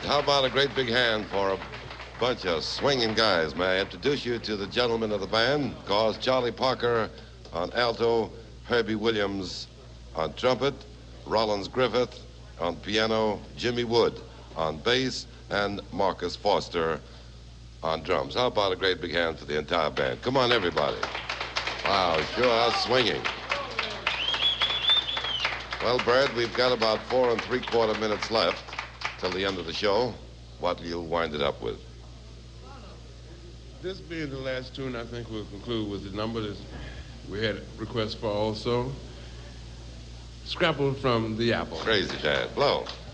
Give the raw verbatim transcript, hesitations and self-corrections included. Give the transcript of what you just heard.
How about a great big hand for a bunch of swinging guys? May I introduce you to the gentlemen of the band? Cause Charlie Parker on alto, Herbie Williams on trumpet, Rollins Griffith on piano, Jimmy Wood on bass, and Marcus Foster on drums. How about a great big hand for the entire band? Come on, everybody. Wow, sure are swinging. Well, Bird, we've got about four and three-quarter minutes left till the end of the show. What will you wind it up with? This being the last tune, I think we'll conclude with the number that we had requests for also. Scrapple from the Apple. Crazy Dad. Blow.